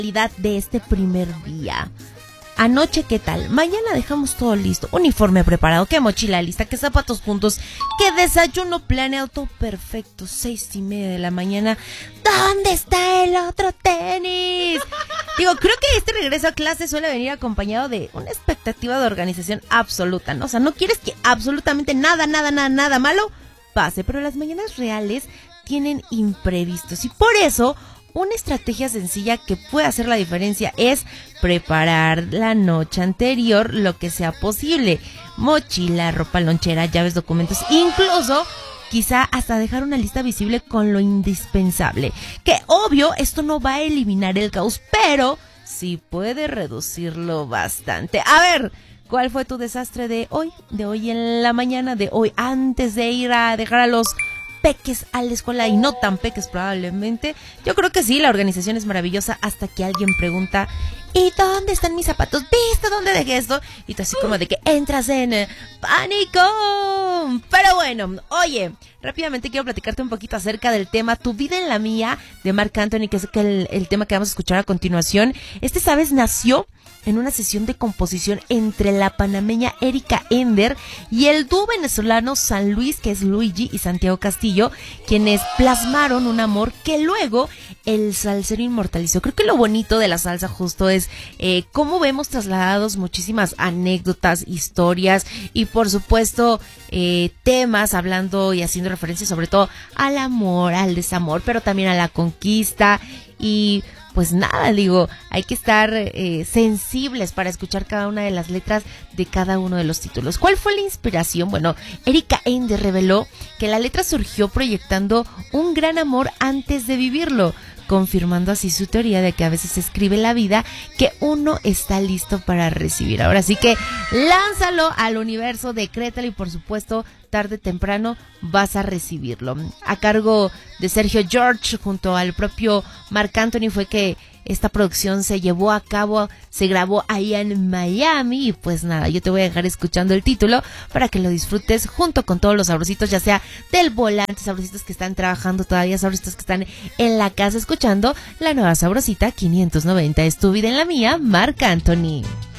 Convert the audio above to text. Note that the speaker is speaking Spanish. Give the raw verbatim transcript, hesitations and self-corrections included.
de este primer día. Anoche, ¿qué tal? Mañana dejamos todo listo. Uniforme preparado, qué mochila lista, qué zapatos juntos, qué desayuno planeado, todo perfecto. Seis y media de la mañana. ¿Dónde está el otro tenis? Digo, creo que este regreso a clase suele venir acompañado de una expectativa de organización absoluta, ¿no? O sea, no quieres que absolutamente nada, nada, nada, nada malo pase, pero las mañanas reales tienen imprevistos y por eso una estrategia sencilla que puede hacer la diferencia es preparar la noche anterior lo que sea posible. Mochila, ropa, lonchera, llaves, documentos, incluso quizá hasta dejar una lista visible con lo indispensable. Que obvio, esto no va a eliminar el caos, pero sí puede reducirlo bastante. A ver, ¿cuál fue tu desastre de hoy? De hoy en la mañana, de hoy antes de ir a dejar a los peques a la escuela y no tan peques probablemente. Yo creo que sí, la organización es maravillosa hasta que alguien pregunta, ¿y dónde están mis zapatos? ¿Viste dónde dejé esto? Y tú así como de que entras en eh, pánico. Pero bueno, oye, rápidamente quiero platicarte un poquito acerca del tema Tu vida en la mía de Marc Anthony, que es el, el tema que vamos a escuchar a continuación. Este, ¿sabes? Nació en una sesión de composición entre la panameña Erika Ender y el dúo venezolano San Luis, que es Luigi, y Santiago Castillo, quienes plasmaron un amor que luego el salsero inmortalizó. Creo que lo bonito de la salsa justo es eh, cómo vemos trasladados muchísimas anécdotas, historias y por supuesto eh, temas hablando y haciendo referencia sobre todo al amor, al desamor, pero también a la conquista. Y pues nada, digo, hay que estar eh, sensibles para escuchar cada una de las letras de cada uno de los títulos. ¿Cuál fue la inspiración? Bueno, Erika Ender reveló que la letra surgió proyectando un gran amor antes de vivirlo, confirmando así su teoría de que a veces se escribe la vida que uno está listo para recibir. Ahora sí que lánzalo al universo, decrétalo y por supuesto tarde o temprano vas a recibirlo. A cargo de Sergio George junto al propio Marc Anthony fue que esta producción se llevó a cabo, se grabó ahí en Miami y pues nada, yo te voy a dejar escuchando el título para que lo disfrutes junto con todos los sabrositos, ya sea del volante, sabrositos que están trabajando todavía, sabrositos que están en la casa escuchando la nueva sabrosita quinientos noventa. Es Tu vida en la mía, Marc Anthony.